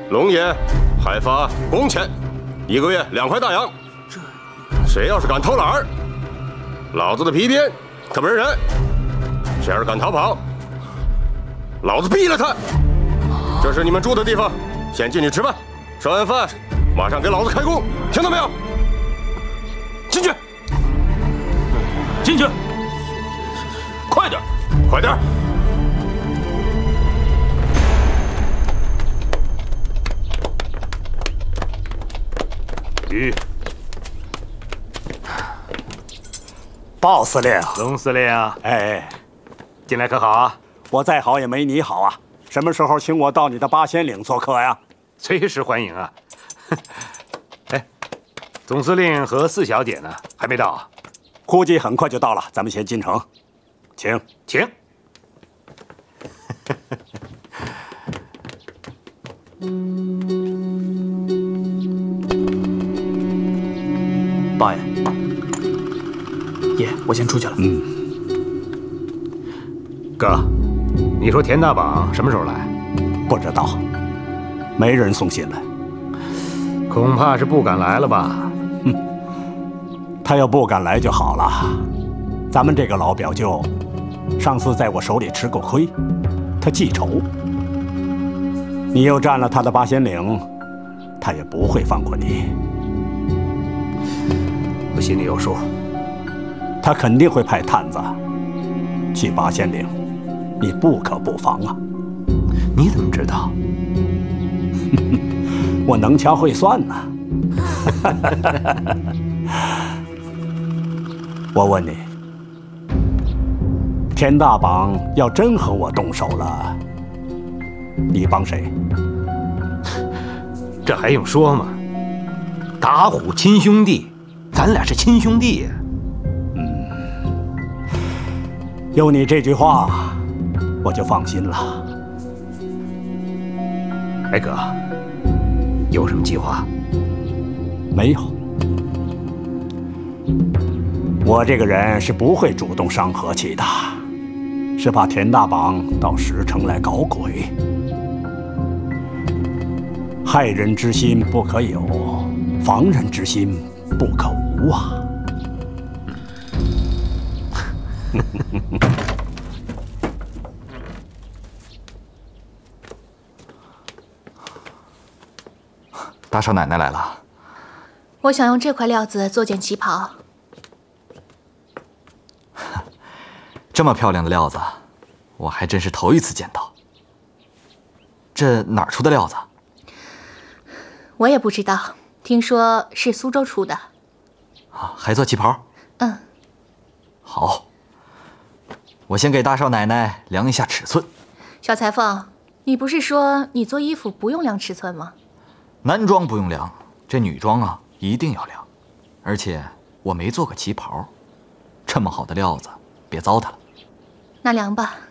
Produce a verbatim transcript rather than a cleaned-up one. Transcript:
龙爷还发工钱，一个月两块大洋。这，谁要是敢偷懒儿，老子的皮鞭可没人。谁要是敢逃跑，老子毙了他！这是你们住的地方，先进去吃饭，吃完饭马上给老子开工，听到没有？进去， 进去，快点， 快点！ 鱼， 鲍司令， 龙司令， 哎， 近来可好啊？ 我再好也没你好啊！什么时候请我到你的八仙岭做客呀？ 随时欢迎啊！哎，总司令和四小姐呢？还没到啊？ 估计很快就到了，咱们先进城，请请。 八爷，爷，我先出去了。 嗯， 哥，你说田大绑什么时候来？ 不知道，没人送信来， 恐怕是不敢来了吧？ 哼，他要不敢来就好了。咱们这个老表舅，上次在我手里吃过亏，他记仇。你又占了他的八仙岭，他也不会放过你。 我心里有数， 他肯定会派探子去八仙岭，你不可不防啊！ 你怎么知道？ 我能掐会算呢。我问你，田大绑要真和我动手了，你帮谁？ 这还用说吗？打虎亲兄弟。咱俩是亲兄弟呀。 嗯，有你这句话，我就放心了。 哎哥，有什么计划？ 没有。我这个人是不会主动伤和气的，是怕田大绑到石城来搞鬼。害人之心不可有，防人之心不可无啊！ 大少奶奶来了。 我想用这块料子做件旗袍。 这么漂亮的料子，我还真是头一次见到。这哪儿出的料子？ 我也不知道，听说是苏州出的。 啊，还做旗袍？ 嗯。 好，我先给大少奶奶量一下尺寸。 小裁缝，你不是说你做衣服不用量尺寸吗？ 男装不用量，这女装啊一定要量。而且我没做过旗袍，这么好的料子，别糟蹋了。 那量吧。